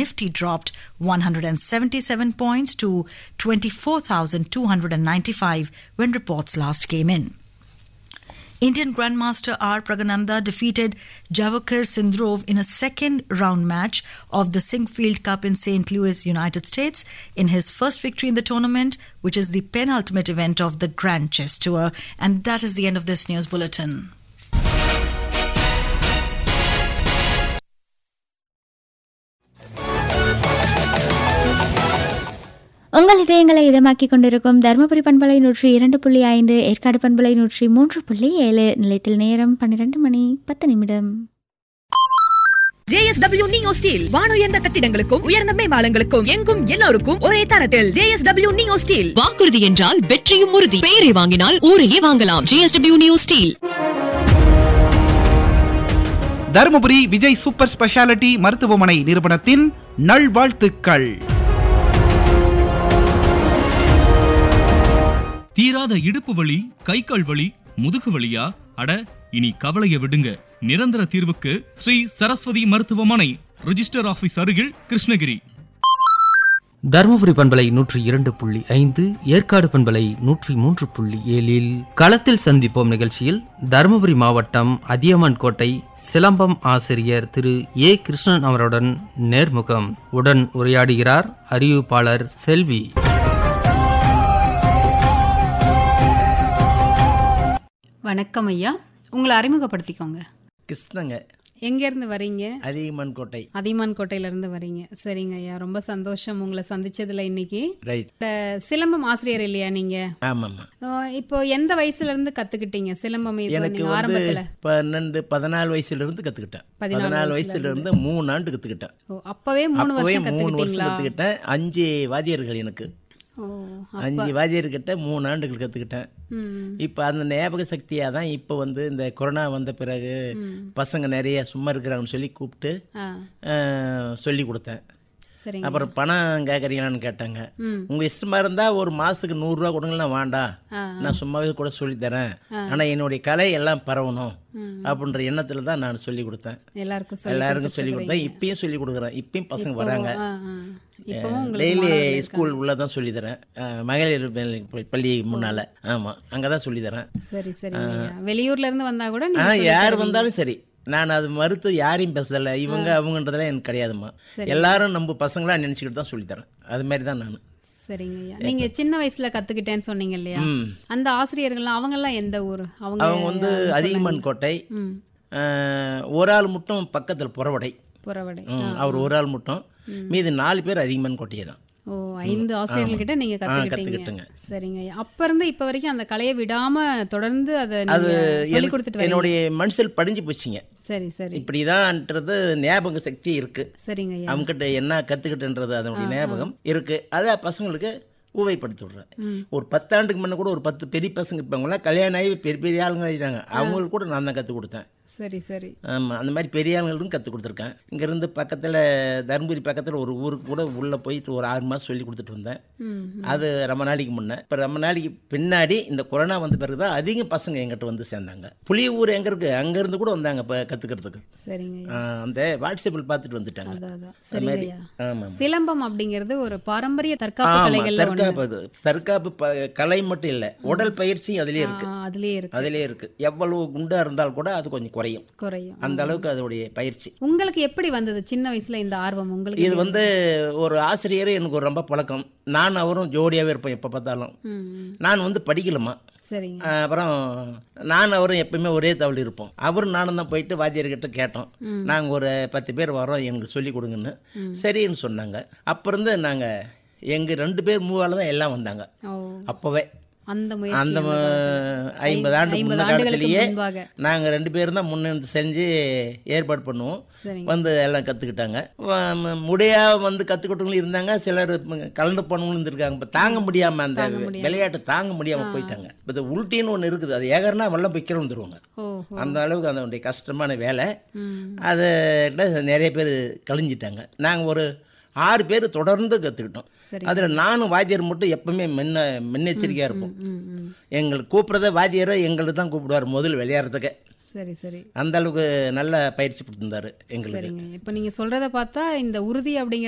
Nifty dropped 177 points to 24,295 when reports last came in. Indian Grandmaster R. Pragananda defeated Javakar Sindrov in a second-round match of the Sinquefield Cup in St. Louis, United States, in his first victory in the tournament, which is the penultimate event of the Grand Chess Tour. And that is the end of this news bulletin. உங்கள் இதயங்களை இதமாக்கிக் கொண்டிருக்கும் தருமபுரி பண்பலை 102.5, ஏற்காடு பண்பலை 103.7 நிலையத்தில் நேரம் 12:10. JSW Neo Steel வானுயர்ந்த கட்டிடங்களுக்கும் உயர்ந்த மேம்பாலங்களுக்கும் எங்கும் எல்லோருக்கும் ஒரே தரத்தில் JSW Neo Steel. வாக்குறுதி என்றால் வெற்றியும் உறுதி. பெயரை வாங்கினால் ஊரையே வாங்கலாம். JSW Neo Steel. Dharmapuri Vijay super speciality மருத்துவமனை நிறுவனத்தின் நல்வாழ்த்துக்கள். தீராத இடுப்பு வலி, கை கால் வலி, முதுகு வலியா? அட, இனி கவலைய விடுங்க. நிரந்தர தீர்வுக்கு ஸ்ரீ சரஸ்வதி மருத்துவமனை, ரிஜிஸ்டர் ஆபீஸ் அருகில், கிருஷ்ணகிரி. தருமபுரி பண்பலை 102.5, ஏற்காடு பண்பலை 103.7 களத்தில் சந்திப்போம் நிகழ்ச்சியில் தருமபுரி மாவட்டம் அதியமான் கோட்டை சிலம்பம் ஆசிரியர் திரு ஏ. கிருஷ்ணன் அவருடன் நேர்முகம். உடன் உரையாடுகிறார் அறிவிப்பாளர் செல்வி. வணக்கம் ஐயா, உங்களை அறிமுகப்படுத்திக்கோங்க. கிருஷ்ணங்க. எங்கேருந்து வரீங்க? அதியமான் கோட்டை. அதியமான் கோட்டையிலேருந்து வரீங்க. சரிங்க ஐயா, ரொம்ப சந்தோஷம் உங்களை சந்திச்சதுல இன்னைக்கு. ரைட். சிலம்பம் ஆசிரியர் இல்லையா நீங்க? ஆமாம்மா. இப்போ எந்த வயசுல இருந்து கத்துக்கிட்டீங்க சிலம்பம்? எனக்கு ஆரம்பத்துல 14 வயசுல இருந்து கத்துக்கிட்டேன். 14 வயசுல இருந்து 3 ஆண்டு கத்துக்கிட்டேன். அப்பவே 3 வருஷம் கத்துக்கிட்டேன். 5 வாத்தியர்கள் எனக்கு. 5 வாத்தியர்கிட்ட 3 ஆண்டுகள் கற்றுக்கிட்டேன். இப்போ அந்த ஞாபக சக்தியாக தான் இப்போ இந்த கொரோனா வந்த பிறகு பசங்க நிறைய சும்மா இருக்கிறாங்கன்னு சொல்லி கூப்பிட்டு சொல்லி கொடுத்தேன். அப்புறம் பணம் கேட்குறீங்களான்னு கேட்டாங்க. உங்கள் இஷ்டமாக இருந்தால் ஒரு மாதத்துக்கு 100 ரூபா கொடுங்களா? வேண்டாம், நான் சும்மாவே கூட சொல்லித்தரேன், ஆனால் என்னுடைய கலை எல்லாம் பரவணும் அப்படின்ற எண்ணத்தில் தான் நான் சொல்லி கொடுத்தேன். எல்லாருக்கும் சொல்லி கொடுத்தேன். இப்பயும் சொல்லி கொடுக்குறேன். இப்பயும் பசங்க வராங்க. டெய்லி ஸ்கூல் உள்ள தான் சொல்லி தரேன். மகளிர் பள்ளி முன்னால. ஆமாம், அங்கே தான் சொல்லி தரேன். சரி சரி. வெளியூர்ல இருந்து வந்தா கூட யார் வந்தாலும் சரி, நான் அது மறுத்து யாரையும் பேசல. இவங்க அவங்கன்றதெல்லாம் எனக்கு கிடையாதுமா. எல்லாரும் நம்ம பசங்களா நினைச்சுக்கிட்டு தான் சொல்லித்தரேன். அது மாதிரி தான் நான். சரிங்க ஐயா, நீங்க சின்ன வயசுல கத்துக்கிட்டேன்னு சொன்னீங்க இல்லையா? அந்த ஆசிரியர்கள் அவங்க எல்லாம் எந்த ஊர்? அவங்க அதியமான் கோட்டை. ஒரு ஆள் மட்டும் பக்கத்தில் புறவடை. அவர் ஒரு ஆள் மட்டும். மீது 4 பேர் அதியமான் கோட்டையே தான். 5 ஆசிரியர்கள்கிட்ட நீங்க கத்துக்கிட்டீங்க. சரிங்க. அப்ப இருந்து இப்ப வரைக்கும் அந்த கலையை விடாம தொடர்ந்து அதை சொல்லி கொடுத்துட்டு என்னுடைய மனசில் படிஞ்சு போச்சுங்க. சரி சரி. இப்படிதான்ன்றது ஞாபக சக்தி இருக்கு. சரிங்க. அவங்க கிட்ட என்ன கத்துக்கிட்டுன்றது அதனுடைய ஞாபகம் இருக்கு. அதை பசங்களுக்கு ஊவைப்படுத்தி விடுறேன். ஒரு 10 ஆண்டுக்கு முன்ன கூட ஒரு 10 பெரிய பசங்க இருப்பாங்களா, கல்யாணம் ஆகி பெரிய பெரிய ஆளுங்க ஆகிட்டாங்க. அவங்களுக்கு கூட நான் தான் கற்றுக் கொடுத்தேன். சரி சரி. ஆமாம், அந்த மாதிரி பெரிய ஆளுங்களுக்கும் கற்றுக் கொடுத்துருக்கேன். இங்கேருந்து பக்கத்தில் தருமபுரி பக்கத்தில் ஒரு ஊருக்கு கூட உள்ளே போயிட்டு ஒரு 6 மாதம் சொல்லி கொடுத்துட்டு வந்தேன். அது ரொம்ப நாளைக்கு முன்னே. இப்போ ரொம்ப நாளைக்கு பின்னாடி இந்த கொரோனா வந்த பிறகு தான் அதிக பசங்க எங்கிட்ட வந்து சேர்ந்தாங்க. புளியூர் எங்கே இருக்குது, அங்கேருந்து கூட வந்தாங்க இப்போ கற்றுக்கிறதுக்கு. சரிங்க. அந்த வாட்ஸ்அப்பில் பார்த்துட்டு வந்துட்டாங்க. ஆமாம். சிலம்பம் அப்படிங்கிறது ஒரு பாரம்பரிய தற்காப்பு கலைகள். தற்காப்பு கலை மட்டும் இல்லை, உடல் பயிற்சி அதிலே இருக்கு. எவ்வளவு குண்டா இருந்தால் கூட அது கொஞ்சம் குறையும். அந்த அளவுக்கு அதோடைய பயிற்சி. உங்களுக்கு எப்படி வந்தது சின்ன வயசுல இந்த ஆர்வம் உங்களுக்கு? இது ஒரு ஆசிரியர் எனக்கு ரொம்ப பழக்கம். நான் அவரும் ஜோடியாவே இருப்போம் எப்ப பார்த்தாலும். நான் படிக்கலமா. அப்புறம் நான் அவரும் எப்பயுமே ஒரே தவளி இருப்போம். அவரும் நானும் தான் போயிட்டு வாத்தியார்கிட்ட கேட்டோம். நாங்கள் ஒரு 10 பேர் வரோம், எனக்கு சொல்லி கொடுங்கன்னு. சரின்னு சொன்னாங்க. அப்ப இருந்து நாங்க எங்க 2 பேர் 3 தான் எல்லாம் வந்தாங்க. அப்பவே அந்த 50 ஆண்டுகளிலேயே நாங்கள் 2 பேரும் தான் முன்னெடுத்து செஞ்சு ஏற்பாடு பண்ணுவோம். எல்லாம் கற்றுக்கிட்டாங்க. முடியா கற்றுக்கிட்டவங்களும் இருந்தாங்க, சிலர் கலந்து போனவங்களும் இருந்திருக்காங்க. இப்போ தாங்க முடியாமல் அந்த விளையாட்டு தாங்க முடியாமல் போயிட்டாங்க. இப்போ உள்ட்டின்னு ஒன்று இருக்குது, அது ஏகர்னா வெள்ளம் போய் கீழே வந்துருவாங்க. அந்த அளவுக்கு அதனுடைய கஷ்டமான வேலை. அதை நிறைய பேர் கழிஞ்சிட்டாங்க. நாங்கள் ஒரு 6 பேர் தொடர்ந்து கற்றுக்கிட்டோம். அதில் நானும் வாத்தியார் மட்டும் எப்பவுமே முன்னெச்சரிக்கையாக இருப்போம். எங்களுக்கு கூப்பிட்றத வாத்தியாரை எங்களுக்கு தான் கூப்பிடுவார் முதல் விளையாடுறதுக்கு. சரி சரி. அந்த அளவுக்கு நல்ல பயிற்சி கொடுத்துருந்தாரு எங்களுக்கு. இப்போ நீங்கள் சொல்கிறத பார்த்தா இந்த உறுதி அப்படிங்கிற